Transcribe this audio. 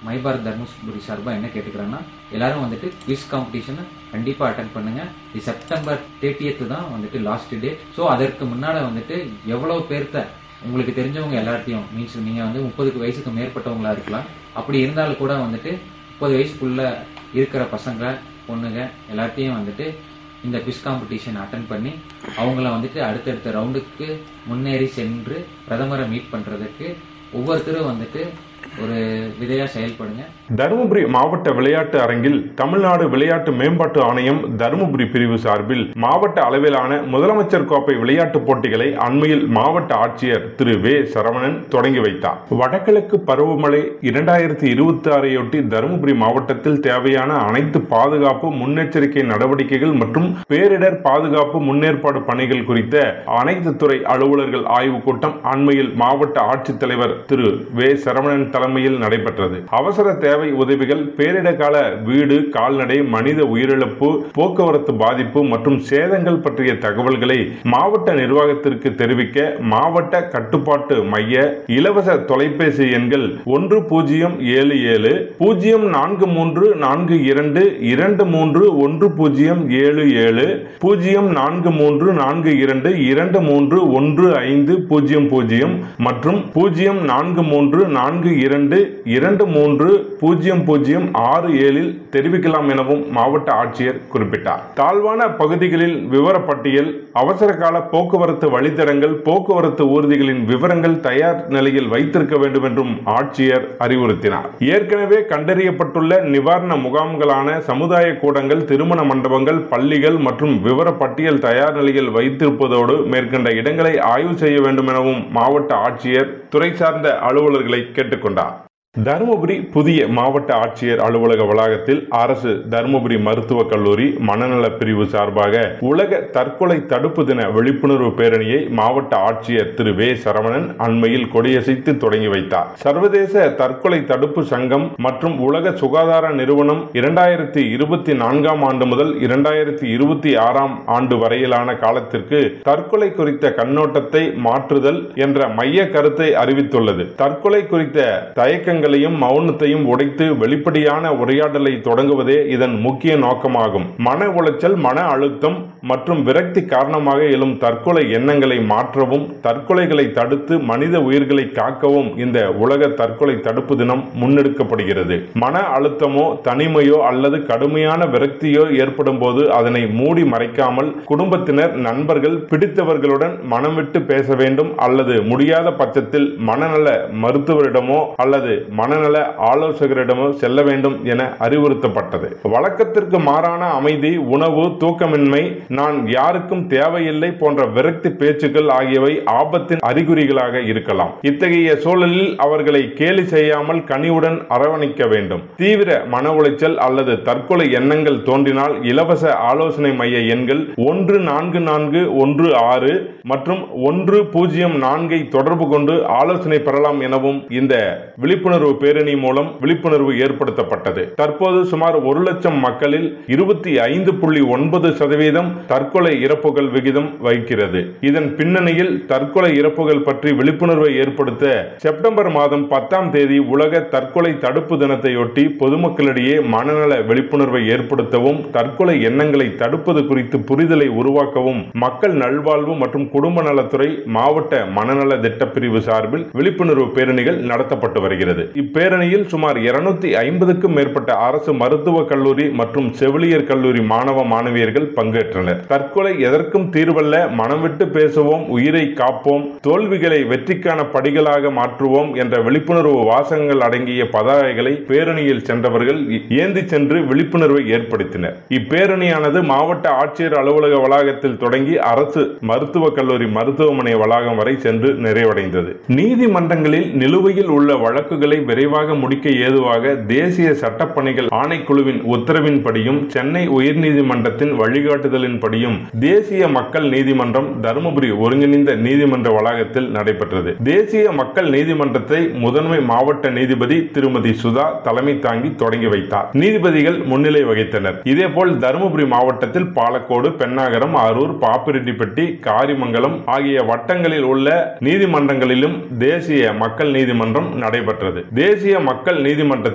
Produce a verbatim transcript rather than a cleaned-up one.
My Bharat Dharmapuri சார்பாக என்ன கேட்டுக்கிறேன்னா, எல்லாரும் வந்துட்டு குவிஸ் காம்படிஷனை கண்டிப்பாக அட்டன் பண்ணுங்க. இது செப்டம்பர் தேர்ட்டியத் தான் வந்துட்டு லாஸ்ட் டேட். ஸோ அதற்கு முன்னால வந்துட்டு எவ்வளோ பேர்த்த உங்களுக்கு தெரிஞ்சவங்க எல்லாத்தையும், மீன்ஸ் நீங்க வந்து முப்பதுக்கு வயசுக்கு மேற்பட்டவங்களா இருக்கலாம், அப்படி இருந்தாலும் கூட வந்துட்டு முப்பது வயசுக்குள்ள இருக்கிற பசங்க பொண்ணுங்க எல்லாத்தையும் வந்துட்டு இந்த குவிஸ் காம்படிஷன் அட்டன் பண்ணி அவங்கள வந்துட்டு அடுத்தடுத்த ரவுண்டுக்கு முன்னேறி சென்று பிரதமரை மீட் பண்றதுக்கு ஒவ்வொருத்தரும் வந்துட்டு ஒரு விதையா செயல்படுங்க. தருமபுரி மாவட்ட விளையாட்டு அரங்கில் தமிழ்நாடு விளையாட்டு மேம்பாட்டு ஆணையம் தருமபுரி பிரிவு சார்பில் மாவட்ட அளவிலான முதலமைச்சர் கோப்பை விளையாட்டுப் போட்டிகளை அண்மையில் மாவட்ட ஆட்சியர் திரு வே சரவணன் தொடங்கி வைத்தார். வடகிழக்கு பருவமழை இரண்டாயிரத்தி இருபத்தி ஆறையொட்டி தருமபுரி மாவட்டத்தில் தேவையான அனைத்து பாதுகாப்பு முன்னெச்சரிக்கை நடவடிக்கைகள் மற்றும் பேரிடர் பாதுகாப்பு முன்னேற்பாடு பணிகள் குறித்த அனைத்து துறை அலுவலர்கள் ஆய்வுக் கூட்டம் அண்மையில் மாவட்ட ஆட்சித்தலைவர் திரு வே சரவணன் தலைமையில் நடைபெற்றது. அவசர தேவை உதவிகள், பேரிடர்கால வீடு, கால்நடை, மனித உயிரிழப்பு, போக்குவரத்து பாதிப்பு மற்றும் சேதங்கள் பற்றிய தகவல்களை மாவட்ட நிர்வாகத்திற்கு தெரிவிக்க மாவட்ட கட்டுப்பாட்டு மைய இலவச தொலைபேசி எண்கள் ஒன்று பூஜ்ஜியம் ஏழு ஏழு பூஜ்ஜியம் நான்கு மூன்று நான்கு இரண்டு இரண்டு மூன்று ஒன்று பூஜ்ஜியம் ஏழு ஏழு பூஜ்ஜியம் நான்கு மூன்று நான்கு இரண்டு இரண்டு மூன்று ஒன்று ஐந்து பூஜ்ஜியம் பூஜ்ஜியம் மற்றும் பூஜ்ஜியம் நான்கு மூன்று நான்கு இரண்டு இரண்டு மூன்று பூஜ்ஜியம் பூஜ்ஜியம் ஆறு ஏழில் தெரிவிக்கலாம் எனவும் மாவட்ட ஆட்சியர் குறிப்பிட்டார். தாழ்வான பகுதிகளில் விவரப்பட்டியல், அவசர கால போக்குவரத்து வழித்தடங்கள், போக்குவரத்து ஊர்திகளின் விவரங்கள் தயார் நிலையில் வைத்திருக்க வேண்டும் என்றும் ஆட்சியர் அறிவுறுத்தினார். ஏற்கனவே கண்டறியப்பட்டுள்ள நிவாரண முகாம்களான சமுதாய கூடங்கள், திருமண மண்டபங்கள், பள்ளிகள் மற்றும் விவரப்பட்டியல் தயார் நிலையில் வைத்திருப்பதோடு மேற்கண்ட இடங்களை ஆய்வு செய்ய வேண்டும் எனவும் மாவட்ட ஆட்சியர் துறை சார்ந்த அலுவலர்களை கேட்டுக்கொண்டார். தருமபுரி புதிய மாவட்ட ஆட்சியர் அலுவலக வளாகத்தில் அரசு தருமபுரி மருத்துவக் கல்லூரி மனநல பிரிவு சார்பாக உலக தற்கொலை தடுப்பு தின விழிப்புணர்வு பேரணியை மாவட்ட ஆட்சியர் திரு வே சரவணன் அண்மையில் கொடியசைத்து தொடங்கி வைத்தார். சர்வதேச தற்கொலை தடுப்பு சங்கம் மற்றும் உலக சுகாதார நிறுவனம் இரண்டாயிரத்தி இருபத்தி நான்காம் ஆண்டு முதல் இரண்டாயிரத்தி இருபத்தி ஆறாம் ஆண்டு வரையிலான காலத்திற்கு தற்கொலை குறித்த கண்ணோட்டத்தை மாற்றுதல் என்ற மைய கருத்தை அறிவித்துள்ளது. தற்கொலை குறித்த தயக்கங்கள் மௌனத்தையும் உடைத்து வெளிப்படையான உரையாடலை தொடங்குவதே இதன் முக்கிய நோக்கமாகும். மன உளைச்சல், மன அழுத்தம் மற்றும் விரக்தி காரணமாக எழும் தற்கொலை எண்ணங்களை மாற்றவும், தற்கொலைகளை தடுத்து மனித உயிர்களை காக்கவும் இந்த உலக தற்கொலை தடுப்பு தினம் முன்னெடுக்கப்படுகிறது. மன அழுத்தமோ தனிமையோ அல்லது கடுமையான விரக்தியோ ஏற்படும் போது அதனை மூடி மறைக்காமல் குடும்பத்தினர், நண்பர்கள், பிடித்தவர்களுடன் மனம் விட்டு பேச வேண்டும் அல்லது முடியாத பட்சத்தில் மனநல மருத்துவரிடமோ அல்லது மனநல ஆலோசகரிடமோ செல்ல வேண்டும் என அறிவுறுத்தப்பட்டது. வழக்கத்திற்கு மாறான அமைதி, உணவு, தூக்கமின்மை, நான் யாருக்கும் தேவையில்லை போன்ற விரக்தி பேச்சுக்கள் ஆகியவை ஆபத்தின் அறிகுறிகளாக இருக்கலாம். இத்தகைய சூழலில் அவர்களை கேலி செய்யாமல் கனிவுடன் அரவணைக்க வேண்டும். தீவிர மன உளைச்சல் அல்லது தற்கொலை எண்ணங்கள் தோன்றினால் இலவச ஆலோசனை மைய எண்கள் ஒன்று நான்கு நான்கு ஒன்று ஆறு மற்றும் ஒன்று பூஜ்ஜியம் நான்கை தொடர்பு கொண்டு ஆலோசனை பெறலாம் எனவும் இந்த விழிப்புணர்வு பேரணி மூலம் விழிப்புணர்வு ஏற்படுத்தப்பட்டது. தற்போது சுமார் ஒரு லட்சம் மக்களில் இருபத்தி ஐந்து புள்ளி ஒன்பது சதவீதம் தற்கொலை இறப்புகள் விகிதம் வைக்கிறது. இதன் பின்னணியில் தற்கொலை இறப்புகள் பற்றி விழிப்புணர்வை ஏற்படுத்த செப்டம்பர் மாதம் பத்தாம் தேதி உலக தற்கொலை தடுப்பு தினத்தையொட்டி பொதுமக்களிடையே மனநல விழிப்புணர்வை ஏற்படுத்தவும், தற்கொலை எண்ணங்களை தடுப்பது குறித்து புரிதலை உருவாக்கவும் மக்கள் நல்வாழ்வு மற்றும் குடும்ப நலத்துறை மாவட்ட மனநல திட்ட பிரிவு சார்பில் விழிப்புணர்வு பேரணிகள் நடத்தப்பட்டு வருகிறது. இப்பேரணியில் சுமார் இருநூத்தி ஐம்பதுக்கும் மேற்பட்ட அரசு மருத்துவக் கல்லூரி மற்றும் செவிலியர் கல்லூரி மாணவ மாணவியர்கள் பங்கேற்றனர். தற்கொலை எதற்கும் தீர்வல்ல, மனம் விட்டு பேசுவோம், உயிரை காப்போம், தோல்விகளை வெற்றிக்கான படிகளாக மாற்றுவோம் என்ற விழிப்புணர்வு வாசகங்கள் அடங்கிய பதாகைகளை பேரணியில் சென்றவர்கள் ஏந்தி சென்று விழிப்புணர்வை ஏற்படுத்தினர். இப்பேரணியானது மாவட்ட ஆட்சியர் அலுவலக வளாகத்தில் தொடங்கி அரசு மருத்துவக் கல்லூரி மருத்துவமனை வளாகம் வரை சென்று நிறைவடைந்தது. நீதிமன்றங்களில் நிலுவையில் உள்ள வழக்குகளை விரைவாக முடிக்க ஏதுவாக தேசிய சட்டப்பணிகள் ஆணைக்குழுவின் உத்தரவின்படியும் சென்னை உயர்நீதிமன்றத்தின் வழிகாட்டுதலின்படியும் தேசிய மக்கள் நீதிமன்றம் தருமபுரி ஒருங்கிணைந்த நீதிமன்ற வளாகத்தில் நடைபெற்றது. தேசிய மக்கள் நீதிமன்றத்தை முதன்மை மாவட்ட நீதிபதி திருமதி சுதா தலைமை தாங்கி தொடங்கி வைத்தார். நீதிபதிகள் முன்னிலை வகித்தனர். இதேபோல் தருமபுரி மாவட்டத்தில் பாலக்கோடு, பென்னாகரம், அரூர், பாப்பிரெட்டிப்பட்டி, காரிமங்கலம் ஆகிய வட்டங்களில் உள்ள நீதிமன்றங்களிலும் தேசிய மக்கள் நீதிமன்றம் நடைபெற்றது. தேசிய மக்கள் நீதிமன்றத்தில்